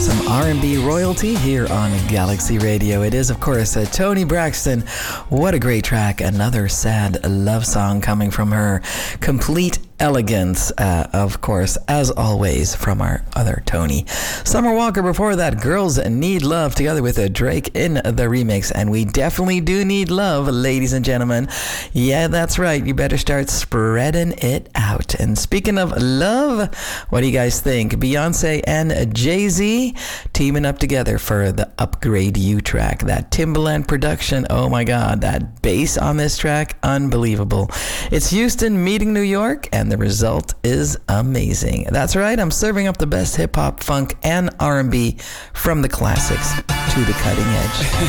Some R&B royalty here on Galaxy Radio. It is, of course, Toni Braxton. What a great track. Another sad love song coming from her. Complete Elegance, of course, as always, from our other Toni. Summer Walker before that, Girls Need Love, together with Drake in the remix. And we definitely do need love, ladies and gentlemen. Yeah, that's right. You better start spreading it out. And speaking of love, what do you guys think? Beyonce and Jay-Z teaming up together for the Upgrade You track. That Timbaland production, oh my God, that bass on this track, unbelievable. It's Houston meeting New York, and the result is amazing. That's right, I'm serving up the best hip-hop, funk, and R&B from the classics to the cutting edge.